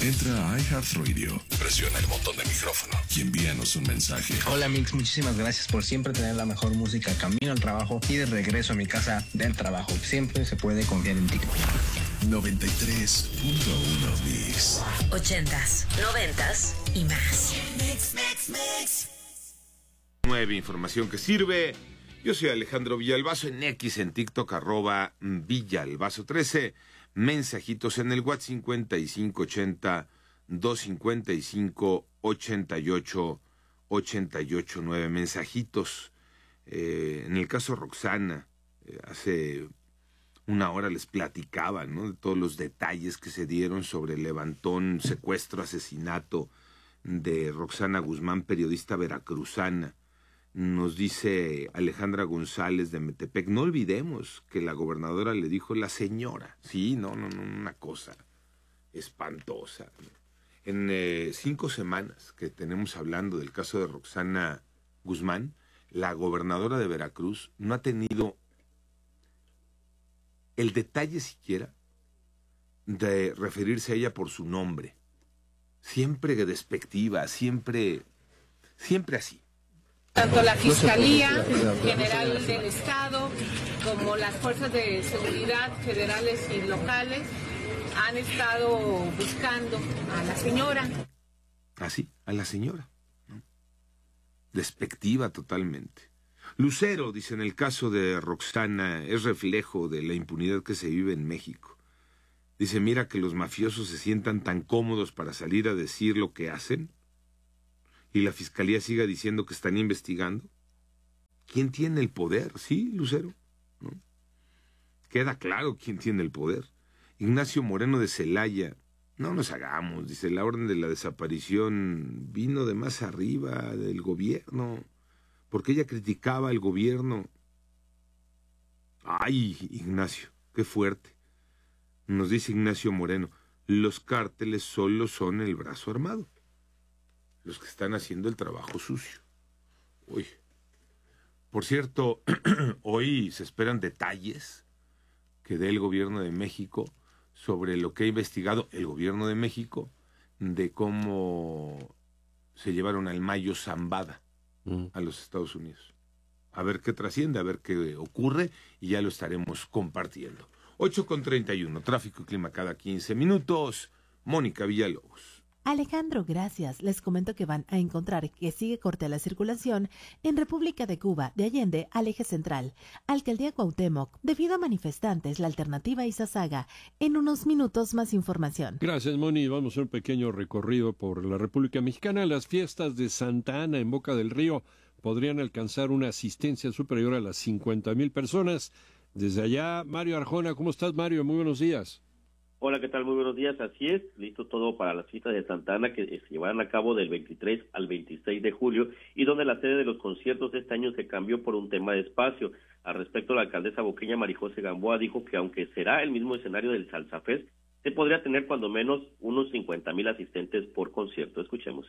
Entra a iHeartRadio, presiona el botón de micrófono y envíanos un mensaje. Hola Mix, muchísimas gracias por siempre tener la mejor música camino al trabajo y de regreso a mi casa del trabajo. Siempre se puede confiar en ti. 93.1 Mix. 80s, 90s y más. Mix. Nueva información que sirve. Yo soy Alejandro Villalbazo en X, en TikTok, @Villalbazo13. Mensajitos en el WhatsApp 5580 255 88 mensajitos. En el caso Roxana, hace una hora les platicaba, ¿no?, de todos los detalles que se dieron sobre el levantón, secuestro, asesinato de Roxana Guzmán, periodista veracruzana. Nos dice Alejandra González de Metepec, no olvidemos que la gobernadora le dijo la señora. Sí, no, una cosa espantosa. En 5 semanas que tenemos hablando del caso de Roxana Guzmán, la gobernadora de Veracruz no ha tenido el detalle siquiera de referirse a ella por su nombre. Siempre despectiva, siempre así. Tanto la Fiscalía General del Estado como las fuerzas de seguridad federales y locales han estado buscando a la señora. Así, a la señora, ¿no? Despectiva totalmente. Lucero dice, en el caso de Roxana, es reflejo de la impunidad que se vive en México. Dice, mira que los mafiosos se sientan tan cómodos para salir a decir lo que hacen y la fiscalía siga diciendo que están investigando. ¿Quién tiene el poder? Sí, Lucero, ¿no? Queda claro quién tiene el poder. Ignacio Moreno de Celaya, no nos hagamos, dice, la orden de la desaparición vino de más arriba del gobierno, porque ella criticaba al gobierno. Ay, Ignacio, qué fuerte. Nos dice Ignacio Moreno, los cárteles solo son el brazo armado, los que están haciendo el trabajo sucio. Uy. Por cierto, hoy se esperan detalles que dé el gobierno de México sobre lo que ha investigado el gobierno de México de cómo se llevaron al Mayo Zambada a los Estados Unidos. A ver qué trasciende, a ver qué ocurre, y ya lo estaremos compartiendo. 8:31, tráfico y clima cada 15 minutos. Mónica Villalobos. Alejandro, gracias. Les comento que van a encontrar que sigue corta la circulación en República de Cuba, de Allende al eje central. Alcaldía Cuauhtémoc, debido a manifestantes, la alternativa Izazaga. En unos minutos más información. Gracias, Moni. Vamos a hacer un pequeño recorrido por la República Mexicana. Las fiestas de Santa Ana en Boca del Río podrían alcanzar una asistencia superior a las 50,000 personas. Desde allá, Mario Arjona. ¿Cómo estás, Mario? Muy buenos días. Hola, ¿qué tal? Muy buenos días. Así es, listo todo para las fiestas de Santa Ana que se llevarán a cabo del 23 al 26 de julio y donde la sede de los conciertos de este año se cambió por un tema de espacio. Al respecto, la alcaldesa boqueña Marijose Gamboa dijo que aunque será el mismo escenario del Salsa Fest, se podría tener cuando menos unos 50,000 asistentes por concierto. Escuchemos.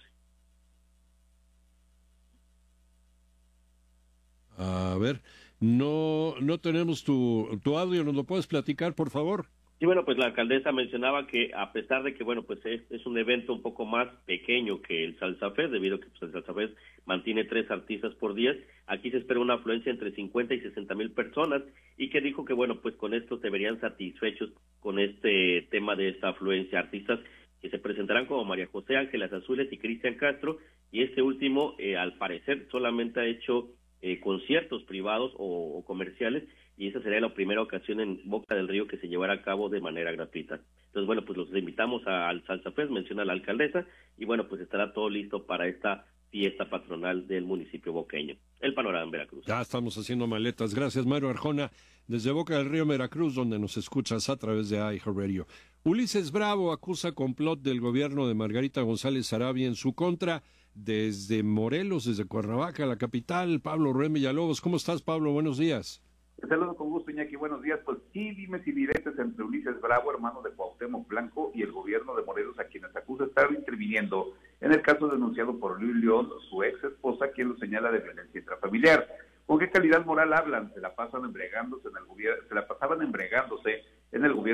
A ver, no tenemos tu audio, ¿nos lo puedes platicar, por favor? Sí, bueno, pues la alcaldesa mencionaba que a pesar de que, bueno, pues es un evento un poco más pequeño que el Salsa Fest, debido a que pues, el Salsa Fest mantiene 3 artistas por día, aquí se espera una afluencia entre 50 y 60,000 personas, y que dijo que, bueno, pues con esto se verían satisfechos con este tema de esta afluencia. Artistas que se presentarán como María José Ángeles Azules y Cristian Castro, y este último, al parecer, solamente ha hecho conciertos privados o comerciales, y esa sería la primera ocasión en Boca del Río que se llevará a cabo de manera gratuita. Entonces, bueno, pues los invitamos al Salsa Fest, menciona la alcaldesa, y bueno, pues estará todo listo para esta fiesta patronal del municipio boqueño. El panorama en Veracruz. Ya estamos haciendo maletas. Gracias, Mario Arjona, desde Boca del Río, Veracruz, donde nos escuchas a través de iHeartRadio. Ulises Bravo acusa complot del gobierno de Margarita González Sarabia en su contra. Desde Morelos, desde Cuernavaca, la capital, Pablo Rubén Villalobos. ¿Cómo estás, Pablo? Buenos días. Te saludo con gusto, Iñaki. Buenos días. Pues sí, dimes y diretes entre Ulises Bravo, hermano de Cuauhtémoc Blanco, y el gobierno de Morelos, a quienes acusa estar interviniendo en el caso denunciado por Luis León, su ex esposa, quien lo señala de violencia intrafamiliar. ¿Con qué calidad moral hablan? Se la pasaban embregándose en el gobierno del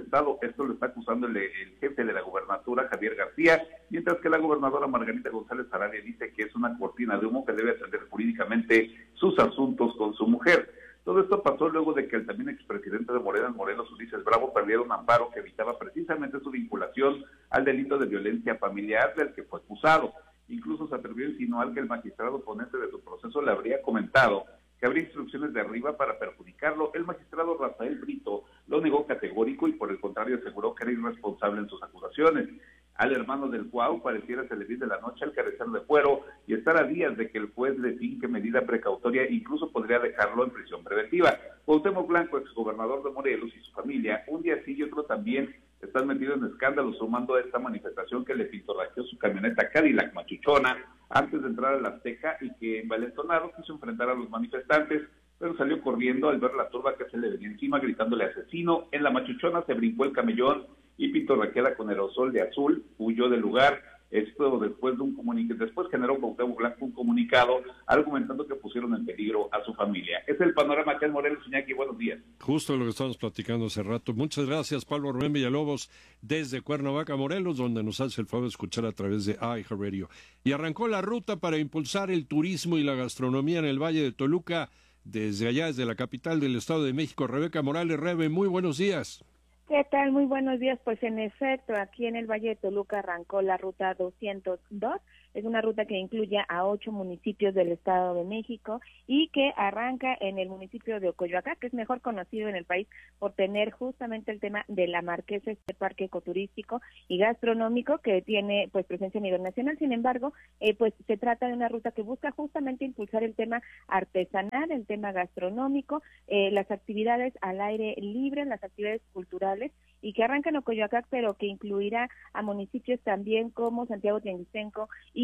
estado. Esto lo está acusando el jefe de la gubernatura, Javier García, mientras que la gobernadora Margarita González Sarabia dice que es una cortina de humo que debe atender jurídicamente sus asuntos con su mujer. Todo esto pasó luego de que el también expresidente de Morena, Morelos, Ulises Bravo, perdiera un amparo que evitaba precisamente su vinculación al delito de violencia familiar del que fue acusado. Incluso se atrevió a insinuar que el magistrado ponente de su proceso le habría comentado que habría instrucciones de arriba para perjudicarlo. El magistrado Rafael Brito lo negó categórico y por el contrario aseguró que era irresponsable en sus acusaciones. Al hermano del Cuau pareciera se le de la noche al carecer de fuero y estar a días de que el juez le finque medida precautoria, incluso podría dejarlo en prisión preventiva. Cuauhtémoc Blanco, exgobernador de Morelos, y su familia, un día sí y otro también, están metidos en escándalos sumando a esta manifestación que le pintorrajeó su camioneta Cadillac machuchona antes de entrar a la Azteca y que envalentonado quiso enfrentar a los manifestantes, pero salió corriendo al ver la turba que se le venía encima gritándole asesino. En la machuchona se brincó el camellón y pintorrajeada con aerosol de azul, huyó del lugar. Esto después generó Cuauhtémoc Blanco un comunicado argumentando que pusieron en peligro a su familia. Es el panorama acá en Morelos, Iñaki, buenos días. Justo lo que estábamos platicando hace rato. Muchas gracias, Pablo Rubén Villalobos, desde Cuernavaca, Morelos, donde nos hace el favor de escuchar a través de iHeartRadio. Y arrancó la ruta para impulsar el turismo y la gastronomía en el Valle de Toluca, desde allá, desde la capital del Estado de México. Rebeca Morales. Rebe, muy buenos días. ¿Qué tal? Muy buenos días. Pues en efecto, aquí en el Valle de Toluca arrancó la ruta 202. Es una ruta que incluye a 8 municipios del Estado de México y que arranca en el municipio de Ocoyoacán, que es mejor conocido en el país por tener justamente el tema de la Marquesa, este parque ecoturístico y gastronómico que tiene pues presencia a nivel nacional. Sin embargo, pues se trata de una ruta que busca justamente impulsar el tema artesanal, el tema gastronómico, las actividades al aire libre, las actividades culturales, y que arranca en Ocoyoacán, pero que incluirá a municipios también como Santiago Tianguistenco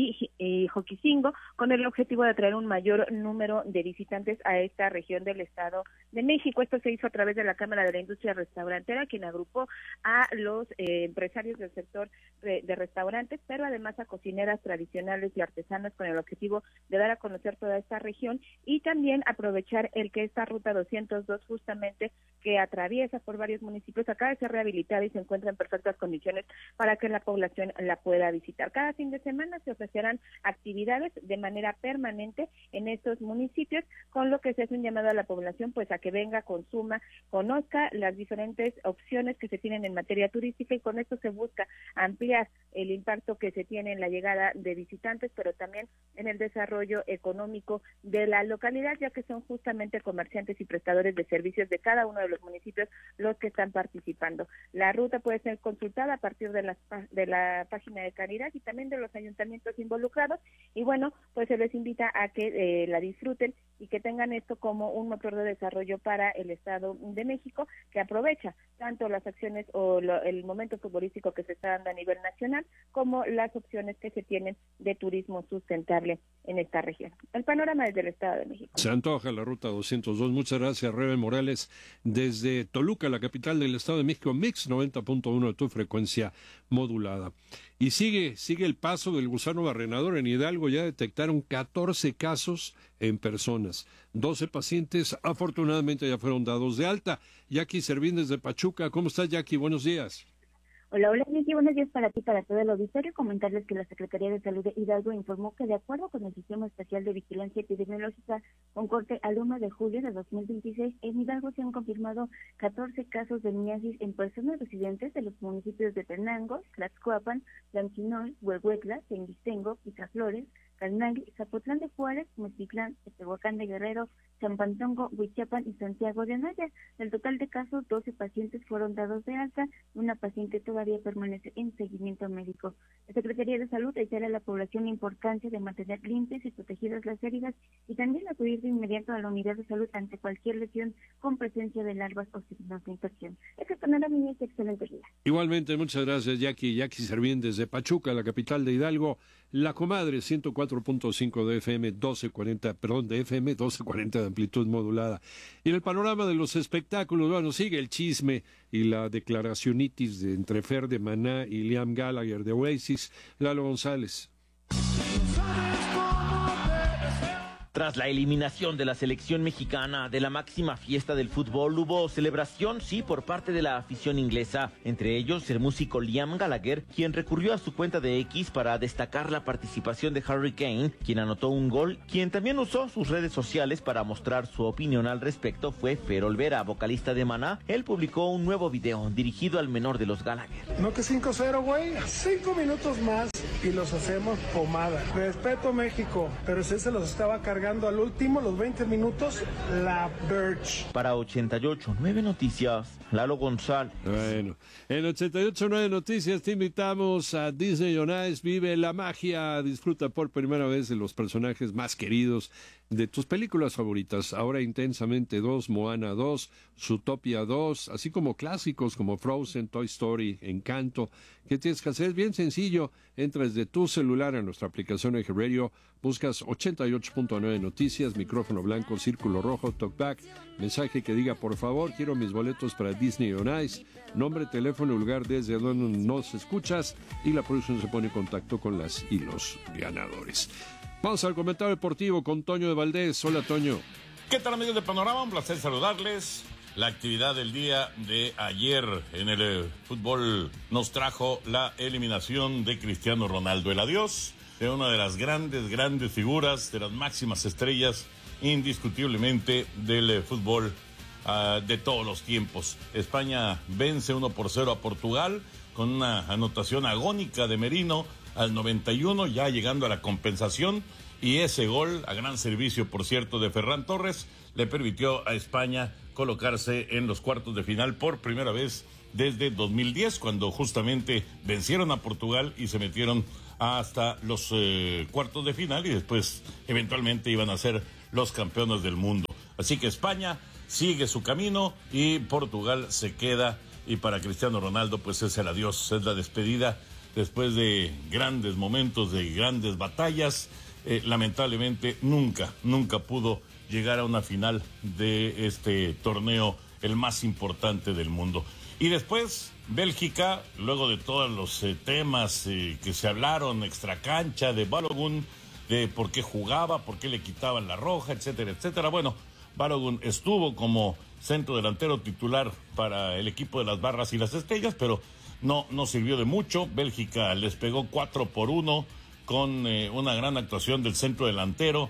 y Joquisingo, con el objetivo de atraer un mayor número de visitantes a esta región del Estado de México. Esto se hizo a través de la Cámara de la Industria Restaurantera, quien agrupó a los empresarios del sector de restaurantes, pero además a cocineras tradicionales y artesanas, con el objetivo de dar a conocer toda esta región y también aprovechar el que esta ruta 202 justamente que atraviesa por varios municipios acaba de ser rehabilitada y se encuentra en perfectas condiciones para que la población la pueda visitar. Cada fin de semana se ofrecerán actividades de manera permanente en estos municipios, con lo que se hace un llamado a la población pues a que venga, consuma, conozca las diferentes opciones que se tienen en materia turística, y con esto se busca ampliar el impacto que se tiene en la llegada de visitantes, pero también en el desarrollo económico de la localidad, ya que son justamente comerciantes y prestadores de servicios de cada uno de los municipios los que están participando. La ruta puede ser consultada a partir de la página de Caridad y también de los ayuntamientos involucrados, y bueno, pues se les invita a que la disfruten y que tengan esto como un motor de desarrollo para el Estado de México, que aprovecha tanto las acciones o el momento futbolístico que se está dando a nivel nacional, como las opciones que se tienen de turismo sustentable en esta región. El panorama desde el Estado de México. Se antoja la ruta 202. Muchas gracias, Rebe Morales, desde Toluca, la capital del Estado de México. Mix 90.1 de tu frecuencia modulada. Y sigue el paso del gusano barrenador. En Hidalgo ya detectaron 14 casos en personas. 12 pacientes afortunadamente ya fueron dados de alta. Jackie Servín desde Pachuca. ¿Cómo estás, Jackie? Buenos días. Hola, Miki, buenos días para ti, para todo el auditorio. Comentarles que la Secretaría de Salud de Hidalgo informó que de acuerdo con el Sistema Especial de Vigilancia Epidemiológica, con corte al 1 de julio de 2026, en Hidalgo se han confirmado 14 casos de mniasis en personas residentes de los municipios de Tenango, Tlaxcoapan, Tlanquinol, Huehuetla, Tenguistengo, Picaflores, Calnagui, Zapotlán de Juárez, Mexitlán, Tehuacán de Guerrero, Champantongo, Huichapan y Santiago de Anaya. Del total de casos, 12 pacientes fueron dados de alta, una paciente todavía permanece en seguimiento médico. La Secretaría de Salud reitera a la población la importancia de mantener limpias y protegidas las heridas y también acudir de inmediato a la unidad de salud ante cualquier lesión con presencia de larvas o signos de infección. Este panorama es excelente día. Igualmente, muchas gracias, Jackie Servín desde Pachuca, la capital de Hidalgo. La Comadre, 104.5 de FM, 1240 de amplitud modulada. Y en el panorama de los espectáculos, bueno, sigue el chisme y la declaracionitis entre Fer de Maná y Liam Gallagher de Oasis. Lalo González. Tras la eliminación de la selección mexicana de la máxima fiesta del fútbol, hubo celebración, sí, por parte de la afición inglesa. Entre ellos, el músico Liam Gallagher, quien recurrió a su cuenta de X para destacar la participación de Harry Kane, quien anotó un gol. Quien también usó sus redes sociales para mostrar su opinión al respecto fue Fer Olvera, vocalista de Maná. Él publicó un nuevo video dirigido al menor de los Gallagher. No que 5-0, güey. 5 minutos más y los hacemos pomada. Respeto México, pero si se los estaba cargando al último, los 20 minutos, la Birch. Para 88.9 Noticias, Lalo González. Bueno, en 88.9 Noticias te invitamos a Disney on Ice. Vive la magia, disfruta por primera vez de los personajes más queridos de tus películas favoritas. Ahora Intensamente 2, Moana 2, Zootopia 2, así como clásicos como Frozen, Toy Story, Encanto. ¿Qué tienes que hacer? Es bien sencillo. Entras de tu celular a nuestra aplicación Eje Radio, buscas 88.9 Noticias, micrófono blanco, círculo rojo, talkback, mensaje que diga por favor, quiero mis boletos para Disney on Ice, nombre, teléfono, lugar desde donde nos escuchas y la producción se pone en contacto con las y los ganadores. Vamos al comentario deportivo con Toño de Valdés. Hola, Toño. ¿Qué tal, amigos de Panorama? Un placer saludarles. La actividad del día de ayer en el fútbol nos trajo la eliminación de Cristiano Ronaldo, el adiós de una de las grandes figuras, de las máximas estrellas, indiscutiblemente del fútbol de todos los tiempos. España vence 1-0 a Portugal con una anotación agónica de Merino al 91, ya llegando a la compensación, y ese gol, a gran servicio, por cierto, de Ferran Torres, le permitió a España colocarse en los cuartos de final por primera vez desde 2010, cuando justamente vencieron a Portugal y se metieron hasta los cuartos de final y después eventualmente iban a ser los campeones del mundo. Así que España sigue su camino y Portugal se queda, y para Cristiano Ronaldo pues es el adiós, es la despedida después de grandes momentos, de grandes batallas. Lamentablemente nunca pudo llegar a una final de este torneo, el más importante del mundo. Y después Bélgica, luego de todos los temas que se hablaron extracancha de Balogun, de por qué jugaba, por qué le quitaban la roja, etcétera, etcétera. Bueno, Balogun estuvo como centro delantero titular para el equipo de las Barras y las Estrellas, pero no sirvió de mucho. Bélgica les pegó 4-1 con una gran actuación del centro delantero,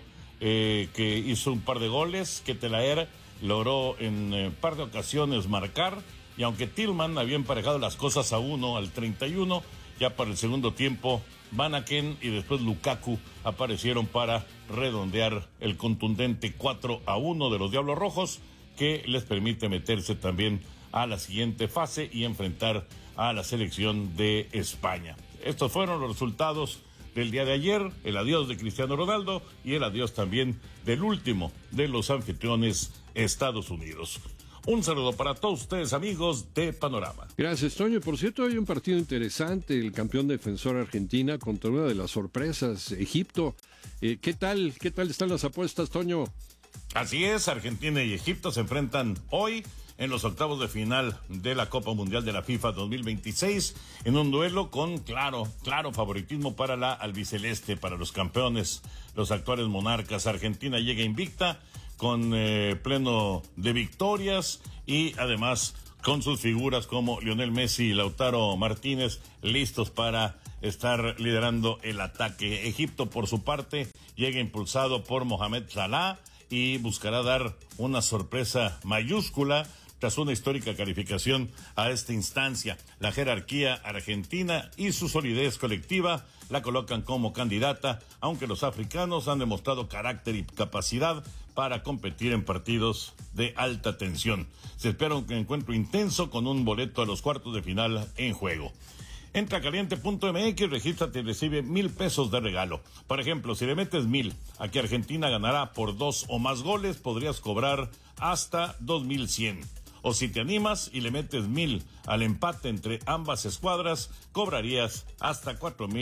que hizo un par de goles, que Ketelaere logró en un par de ocasiones marcar, y aunque Tillman había emparejado las cosas a 1 al 31, ya para el segundo tiempo Van Aken y después Lukaku aparecieron para redondear el contundente 4-1 de los Diablos Rojos, que les permite meterse también a la siguiente fase y enfrentar a la selección de España. Estos fueron los resultados del día de ayer, el adiós de Cristiano Ronaldo y el adiós también del último de los anfitriones, Estados Unidos. Un saludo para todos ustedes, amigos de Panorama. Gracias, Toño. Por cierto, hay un partido interesante, el campeón defensor Argentina contra una de las sorpresas, Egipto. ¿Qué tal están las apuestas, Toño? Así es, Argentina y Egipto se enfrentan hoy en los octavos de final de la Copa Mundial de la FIFA 2026, en un duelo con claro favoritismo para la albiceleste, para los campeones, los actuales monarcas. Argentina llega invicta, con pleno de victorias, y además con sus figuras como Lionel Messi y Lautaro Martínez listos para estar liderando el ataque. Egipto, por su parte, llega impulsado por Mohamed Salah y buscará dar una sorpresa mayúscula tras una histórica calificación a esta instancia. La jerarquía argentina y su solidez colectiva la colocan como candidata, aunque los africanos han demostrado carácter y capacidad para competir en partidos de alta tensión. Se espera un encuentro intenso con un boleto a los cuartos de final en juego. Entra a caliente.mx, regístrate y recibe 1,000 pesos de regalo. Por ejemplo, si le metes 1,000 a que Argentina ganará por 2 o más goles, podrías cobrar hasta 2,100. O si te animas y le metes 1,000 al empate entre ambas escuadras, cobrarías hasta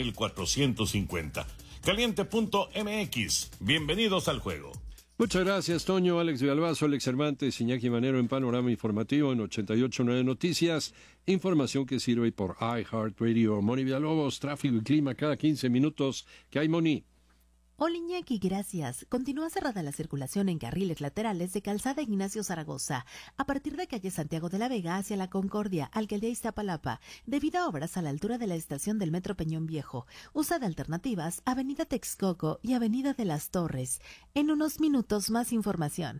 4,450. Caliente.mx, bienvenidos al juego. Muchas gracias, Toño. Alex Villalbazo, Alex Cervantes, Iñaki Manero en Panorama Informativo en 88.9 Noticias. Información que sirve por iHeartRadio. Moni Villalobos, tráfico y clima cada 15 minutos. ¿Qué hay, Moni? Hola Iñaki, gracias. Continúa cerrada la circulación en carriles laterales de Calzada Ignacio Zaragoza, a partir de calle Santiago de la Vega hacia La Concordia, Alcaldía Iztapalapa, debido a obras a la altura de la estación del Metro Peñón Viejo. Usa de alternativas Avenida Texcoco y Avenida de las Torres. En unos minutos más información.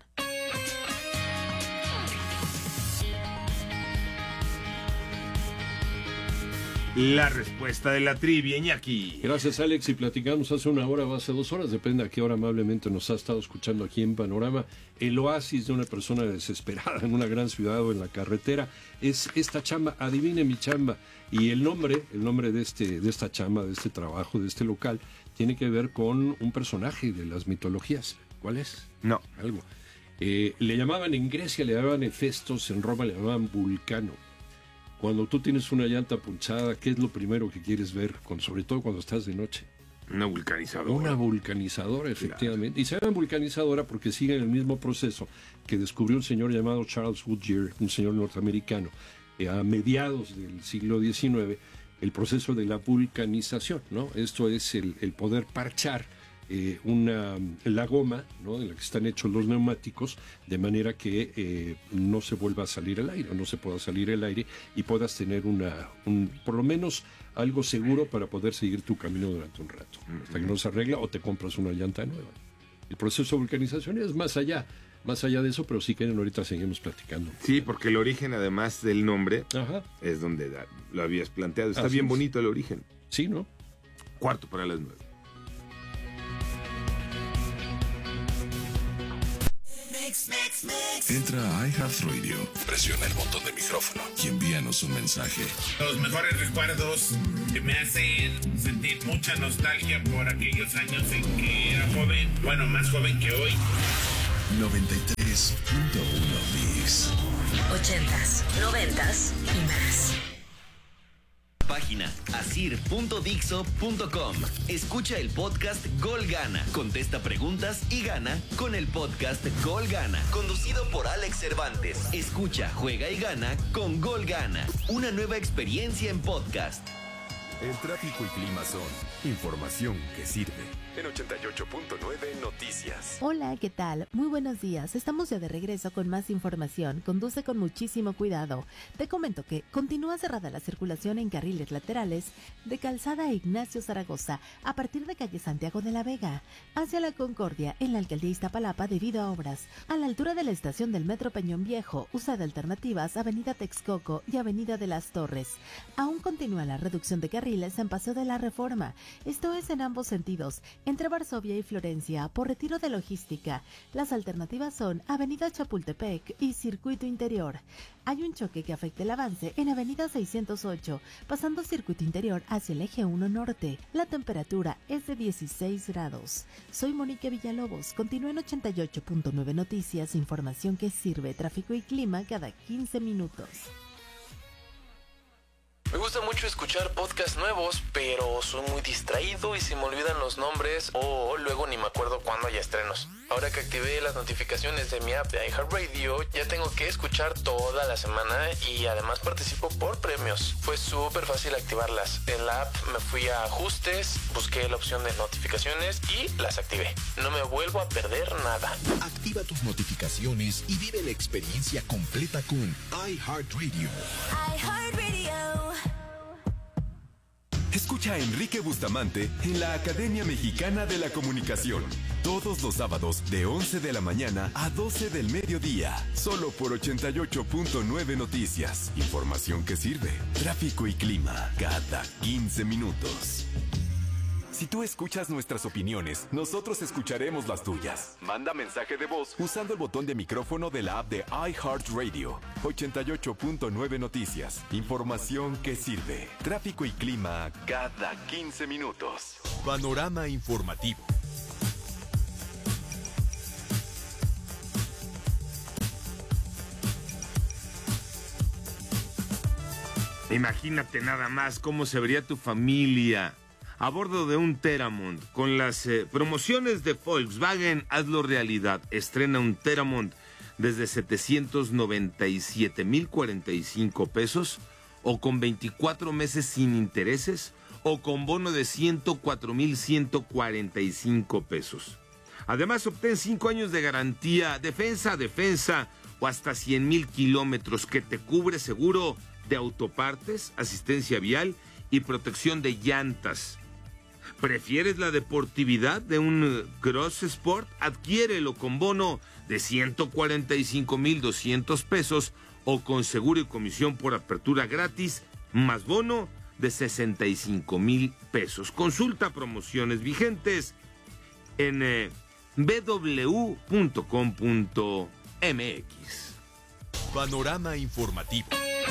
La respuesta de la trivia, Iñaki. Gracias, Alex, y platicamos hace una hora o hace 2 horas, depende a qué hora amablemente nos ha estado escuchando aquí en Panorama. El oasis de una persona desesperada en una gran ciudad o en la carretera es esta chamba, adivine mi chamba. Y el nombre de esta chamba, de este trabajo, de este local, tiene que ver con un personaje de las mitologías. ¿Cuál es? No. Algo. Le llamaban en Grecia, le llamaban Hefestos, en Roma le llamaban Vulcano. Cuando tú tienes una llanta punchada, ¿qué es lo primero que quieres ver? Sobre todo cuando estás de noche. Una vulcanizadora. Una vulcanizadora, efectivamente. Claro. Y se llama vulcanizadora porque sigue el mismo proceso que descubrió un señor llamado Charles Goodyear, un señor norteamericano, a mediados del siglo XIX, el proceso de la vulcanización, ¿no? Esto es el poder parchar la goma, ¿no?, de la que están hechos los neumáticos, de manera que no se vuelva a salir el aire, no se pueda salir el aire y puedas tener por lo menos algo seguro para poder seguir tu camino durante un rato, hasta que no se arregla o te compras una llanta nueva. El proceso de vulcanización es más allá de eso, pero sí que ahorita seguimos platicando. Sí, porque el origen, además del nombre, es donde lo habías planteado. Está bien bonito el origen. Sí, ¿no? 8:45. Entra a iHeartRadio, presiona el botón de micrófono y envíanos un mensaje. Los mejores recuerdos que me hacen sentir mucha nostalgia por aquellos años en que era joven, bueno, más joven que hoy. 93.1 Mix. 80s, 90s y más. Página asir.dixo.com. Escucha el podcast Gol Gana. Contesta preguntas y gana con el podcast Gol Gana, conducido por Alex Cervantes. Escucha, juega y gana con Gol Gana. Una nueva experiencia en podcast. El tráfico y clima son información que sirve. En 88.9 Noticias. Hola, ¿qué tal? Muy buenos días. Estamos ya de regreso con más información. Conduce con muchísimo cuidado. Te comento que continúa cerrada la circulación en carriles laterales de Calzada Ignacio Zaragoza a partir de calle Santiago de la Vega hacia La Concordia en la Alcaldía Iztapalapa debido a obras. A la altura de la estación del Metro Peñón Viejo, usa de alternativas Avenida Texcoco y Avenida de las Torres. Aún continúa la reducción de carriles en Paseo de la Reforma. Esto es en ambos sentidos, entre Varsovia y Florencia, por retiro de logística. Las alternativas son Avenida Chapultepec y Circuito Interior. Hay un choque que afecta el avance en Avenida 608, pasando Circuito Interior hacia el eje 1 norte. La temperatura es de 16 grados. Soy Mónica Villalobos. Continúa en 88.9 Noticias, información que sirve, tráfico y clima cada 15 minutos. Me gusta mucho escuchar podcasts nuevos, pero soy muy distraído y se me olvidan los nombres o luego ni me acuerdo cuándo hay estrenos. Ahora que activé las notificaciones de mi app de iHeartRadio, ya tengo que escuchar toda la semana y además participo por premios. Fue súper fácil activarlas. En la app me fui a ajustes, busqué la opción de notificaciones y las activé. No me vuelvo a perder nada. Activa tus notificaciones y vive la experiencia completa con iHeartRadio. iHeartRadio. Escucha a Enrique Bustamante en la Academia Mexicana de la Comunicación. Todos los sábados de 11 de la mañana a 12 del mediodía. Solo por 88.9 Noticias. Información que sirve. Tráfico y clima cada 15 minutos. Si tú escuchas nuestras opiniones, nosotros escucharemos las tuyas. Manda mensaje de voz usando el botón de micrófono de la app de iHeartRadio. 88.9 Noticias. Información que sirve. Tráfico y clima cada 15 minutos. Panorama informativo. Imagínate nada más cómo se vería tu familia a bordo de un Teramont. Con las promociones de Volkswagen, hazlo realidad. Estrena un Teramont desde 797,045 pesos o con 24 meses sin intereses o con bono de 104,145 pesos. Además, obtén 5 años de garantía, defensa a defensa o hasta 100,000 kilómetros que te cubre seguro de autopartes, asistencia vial y protección de llantas. ¿Prefieres la deportividad de un Cross Sport? Adquiérelo con bono de 145,200 pesos o con seguro y comisión por apertura gratis, más bono de 65,000 pesos. Consulta promociones vigentes en www.com.mx. Panorama informativo.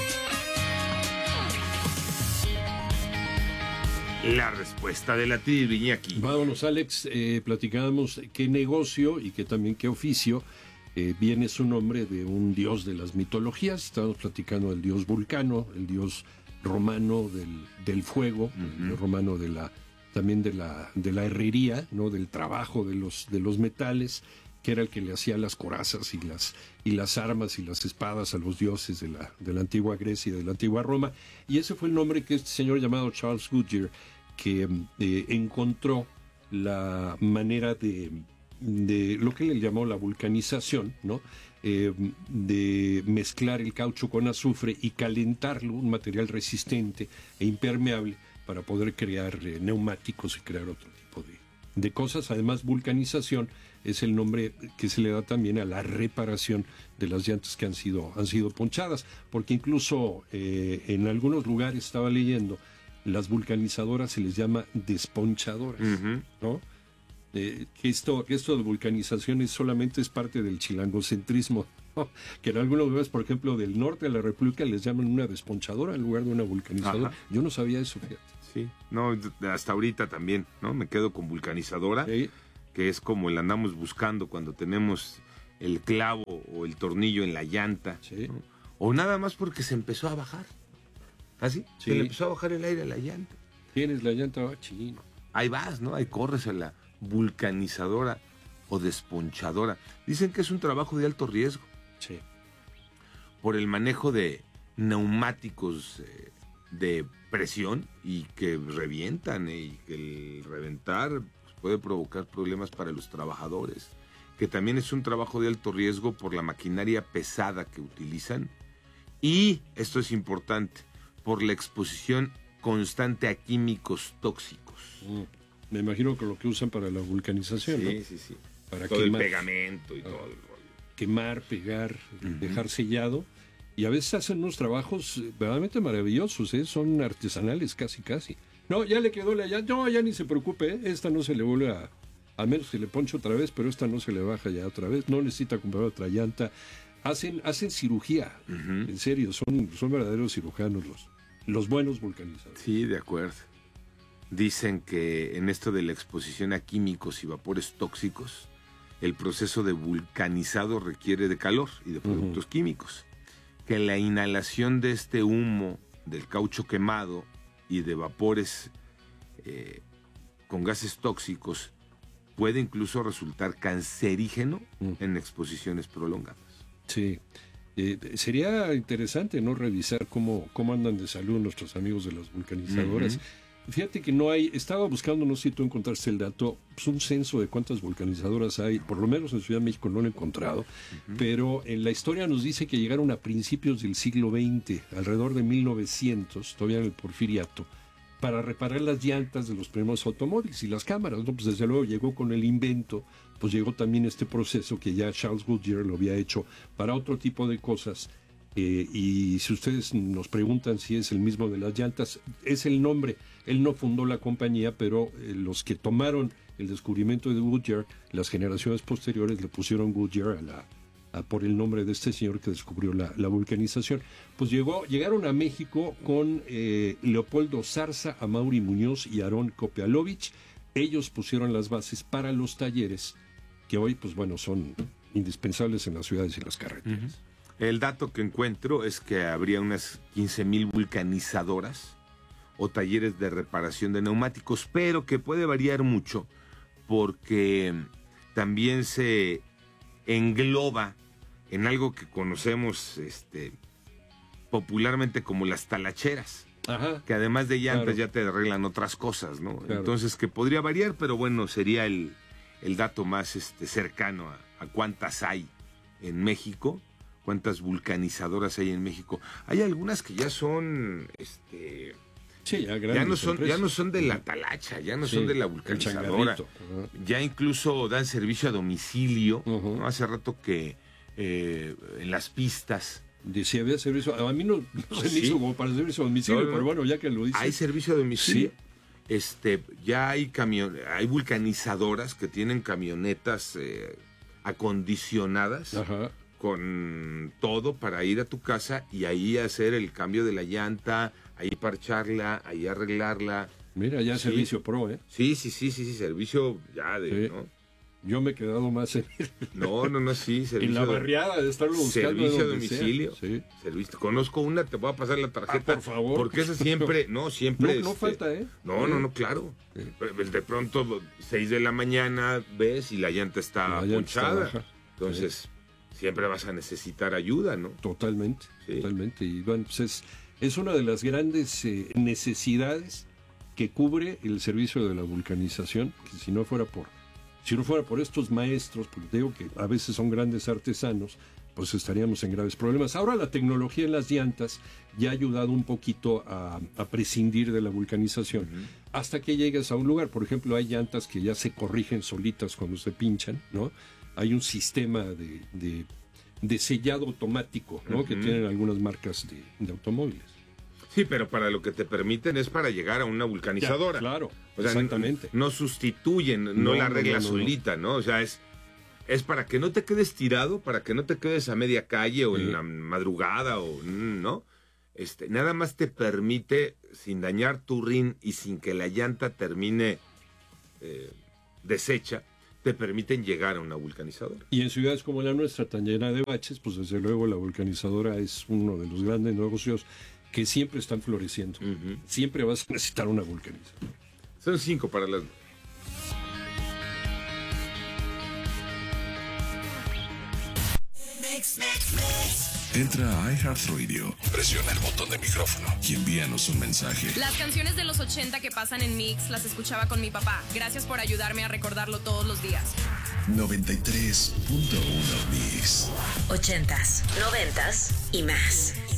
La respuesta de la trivia, Iñaki. Vámonos, Alex. Platicábamos qué negocio y que también qué oficio viene su nombre de un dios de las mitologías. Estábamos platicando del dios Vulcano, el dios romano del fuego, el dios romano también de la herrería, ¿no? Del trabajo de los metales, que era el que le hacía las corazas y las armas y las espadas a los dioses de la antigua Grecia y de la antigua Roma. Y ese fue el nombre que este señor llamado Charles Goodyear, que encontró la manera de lo que le llamó la vulcanización, ¿no? De mezclar el caucho con azufre y calentarlo, un material resistente e impermeable, para poder crear neumáticos y crear otro tipo de cosas. Además, vulcanización es el nombre que se le da también a la reparación de las llantas que han sido ponchadas, porque incluso en algunos lugares, estaba leyendo, las vulcanizadoras se les llama desponchadoras, ¿no? Que esto de vulcanización solamente es parte del chilangocentrismo, ¿no? Que en algunos lugares, por ejemplo, del norte de la República, les llaman una desponchadora en lugar de una vulcanizadora. Ajá. Yo no sabía eso, fíjate. Sí, no, hasta ahorita también, ¿no? Me quedo con vulcanizadora, sí, que es como el andamos buscando cuando tenemos el clavo o el tornillo en la llanta, sí, ¿no? O nada más porque se empezó a bajar. ¿Así? Sí. Se le empezó a bajar el aire a la llanta. Tienes la llanta chino. Ahí vas, ¿no? Ahí corres a la vulcanizadora o desponchadora. Dicen que es un trabajo de alto riesgo. Sí. Por el manejo de neumáticos de presión y que revientan, y que el reventar pues, puede provocar problemas para los trabajadores. Que también es un trabajo de alto riesgo por la maquinaria pesada que utilizan. Y, esto es importante, por la exposición constante a químicos tóxicos. Me imagino que lo que usan para la vulcanización, sí, ¿no? Sí. Para todo quemar, el pegamento y todo el rollo. Quemar, pegar, dejar sellado. Y a veces hacen unos trabajos verdaderamente maravillosos, ¿eh? Son artesanales casi. No, ya le quedó la llanta. No, ya ni se preocupe, ¿eh? Esta no se le vuelve al menos se le poncha otra vez, pero esta no se le baja ya otra vez. No necesita comprar otra llanta. Hacen cirugía, en serio, son verdaderos cirujanos los buenos vulcanizadores. Sí, de acuerdo. Dicen que en esto de la exposición a químicos y vapores tóxicos, el proceso de vulcanizado requiere de calor y de productos químicos. Que la inhalación de este humo, del caucho quemado y de vapores con gases tóxicos puede incluso resultar cancerígeno en exposiciones prolongadas. Sí. Sería interesante, ¿no? Revisar cómo andan de salud nuestros amigos de las vulcanizadoras. Fíjate que no hay, estaba buscando, no sé si tú encontraste el dato, pues un censo de cuántas vulcanizadoras hay, por lo menos en Ciudad de México no lo he encontrado, pero en la historia nos dice que llegaron a principios del siglo XX, alrededor de 1900, todavía en el Porfiriato, para reparar las llantas de los primeros automóviles y las cámaras, ¿no? Pues desde luego llegó con el invento, pues llegó también este proceso que ya Charles Goodyear lo había hecho para otro tipo de cosas. Y si ustedes nos preguntan si es el mismo de las llantas, es el nombre. Él no fundó la compañía, pero los que tomaron el descubrimiento de Goodyear, las generaciones posteriores le pusieron Goodyear por el nombre de este señor que descubrió la vulcanización. Pues llegaron a México con Leopoldo Zarza, Amaury Muñoz y Aarón Kopialovich. Ellos pusieron las bases para los talleres que hoy, pues bueno, son indispensables en las ciudades y las carreteras. El dato que encuentro es que habría unas 15,000 vulcanizadoras o talleres de reparación de neumáticos, pero que puede variar mucho porque también se engloba en algo que conocemos popularmente como las talacheras, que además de llantas Claro. ya te arreglan otras cosas, ¿no? Claro. Entonces, que podría variar, pero bueno, sería el dato más cercano a cuántas hay en México, cuántas vulcanizadoras hay en México. Hay algunas que ya son, Sí, ya no son de la talacha, ya no Sí, son de la el vulcanizadora. changarrito. Ajá. Ya incluso dan servicio a domicilio, ¿no? Hace rato que en las pistas. Si había servicio, a mí no se me Sí. hizo como para servicio a domicilio, No, no. pero bueno, ya que lo dice. Hay servicio a domicilio. Ya hay hay vulcanizadoras que tienen camionetas acondicionadas con todo para ir a tu casa y ahí hacer el cambio de la llanta, ahí parcharla, ahí arreglarla. Mira, ya Sí. servicio pro, ¿eh? Sí, servicio ya de, Sí. ¿no? Yo me he quedado más en, No, sí, servicio. en la de- barriada de estarlo buscando. Servicio a donde sea. domicilio. Sí. Servicio. Conozco una, te voy a pasar la tarjeta. por favor. Porque esa siempre, siempre. No falta, ¿eh? No, claro. De pronto, 6 de la mañana, ves y la llanta está La llanta está ponchada. baja. Entonces, siempre vas a necesitar ayuda, ¿no? Totalmente, Sí. totalmente. Y bueno, pues es una de las grandes necesidades que cubre el servicio de la vulcanización, que si no fuera por estos maestros, porque te digo que a veces son grandes artesanos, pues estaríamos en graves problemas. Ahora la tecnología en las llantas ya ha ayudado un poquito a prescindir de la vulcanización, hasta que llegues a un lugar. Por ejemplo, hay llantas que ya se corrigen solitas cuando se pinchan, ¿no? Hay un sistema de sellado automático, ¿no? Que tienen algunas marcas de automóviles. Sí, pero para lo que te permiten es para llegar a una vulcanizadora. Ya, claro, O sea, exactamente. No sustituyen, no la arregla solita, ¿no? O sea, es para que no te quedes tirado, para que no te quedes a media calle o en la madrugada o ¿no? Nada más te permite, sin dañar tu rin y sin que la llanta termine deshecha, te permiten llegar a una vulcanizadora. Y en ciudades como la nuestra, tan llena de baches, pues desde luego la vulcanizadora es uno de los grandes negocios que siempre están floreciendo. Siempre vas a necesitar una vulcanizadora. Son 5 para las... Entra a iHeartRadio, presiona el botón de micrófono y envíanos un mensaje. Las canciones de los 80 que pasan en Mix las escuchaba con mi papá. Gracias por ayudarme a recordarlo todos los días. 93.1 Mix. 80s, 90s y más.